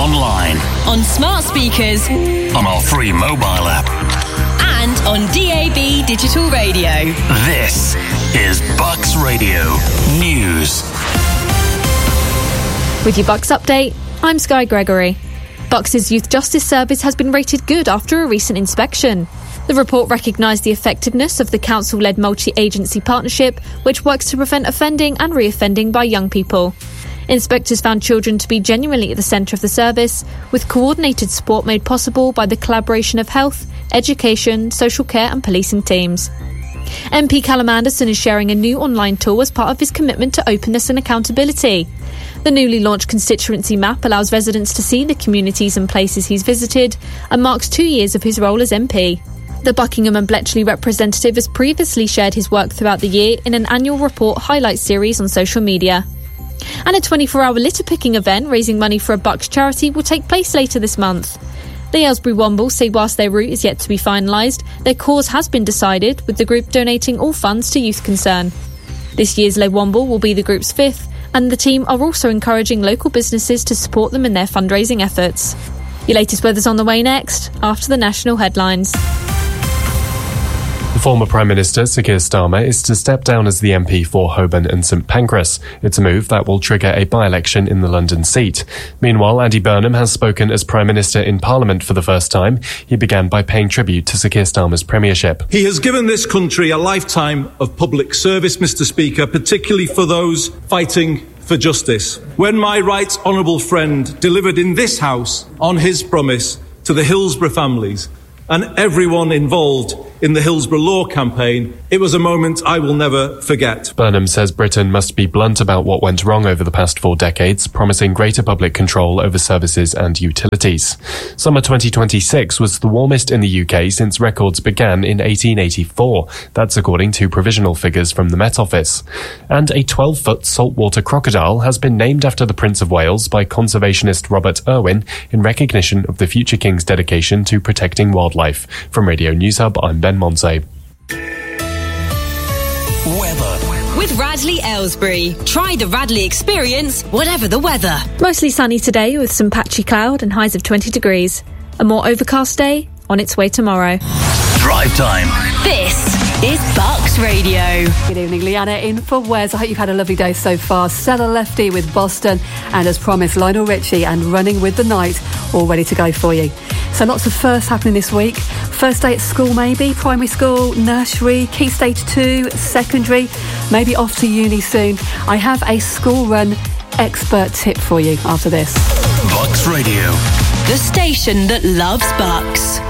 online, on smart speakers, on our free mobile app, and on DAB digital radio. This is Bucks Radio News. With your Bucks update, I'm Sky Gregory. Bucks' Youth Justice Service has been rated good after a recent inspection. The report recognised the effectiveness of the council-led multi-agency partnership, which works to prevent offending and re-offending by young people. Inspectors found children to be genuinely at the centre of the service, with coordinated support made possible by the collaboration of health, education, social care and policing teams. MP Callum Anderson is sharing a new online tool as part of his commitment to openness and accountability. The newly launched constituency map allows residents to see the communities and places he's visited and marks 2 years of his role as MP. The Buckingham and Bletchley representative has previously shared his work throughout the year in an annual report highlight series on social media. And a 24-hour litter picking event raising money for a Bucks charity will take place later this month. The Aylesbury Womble say whilst their route is yet to be finalised, their cause has been decided, with the group donating all funds to Youth Concern. This year's Le Womble will be the group's 5th, and the team are also encouraging local businesses to support them in their fundraising efforts. Your latest weather's on the way next, after the national headlines. The former Prime Minister, Sir Keir Starmer, is to step down as the MP for Holborn and St Pancras. It's a move that will trigger a by-election in the London seat. Meanwhile, Andy Burnham has spoken as Prime Minister in Parliament for the first time. He began by paying tribute to Sir Keir Starmer's premiership. He has given this country a lifetime of public service, Mr Speaker, particularly for those fighting for justice. When my right honourable friend delivered in this House on his promise to the Hillsborough families and everyone involved in the Hillsborough Law campaign, it was a moment I will never forget. Burnham says Britain must be blunt about what went wrong over the past 4 decades, promising greater public control over services and utilities. Summer 2026 was the warmest in the UK since records began in 1884. That's according to provisional figures from the Met Office. And a 12-foot saltwater crocodile has been named after the Prince of Wales by conservationist Robert Irwin in recognition of the future King's dedication to protecting wildlife. From Radio News Hub, I'm Ben Monse. Weather. With Radley Aylesbury. Try the Radley experience, whatever the weather. Mostly sunny today with some patchy cloud and highs of 20 degrees. A more overcast day on its way tomorrow. Drive time. This is Bucks Radio. Good evening, Leanna in for Wes. I hope you've had a lovely day so far. Stella Lefty with Boston, and as promised, Lionel Richie and Running with the Night, all ready to go for you. So lots of firsts happening this week. First day at school maybe, primary school, nursery, Key Stage 2, secondary, maybe off to uni soon. I have a school run expert tip for you after this. Bucks Radio. The station that loves Bucks.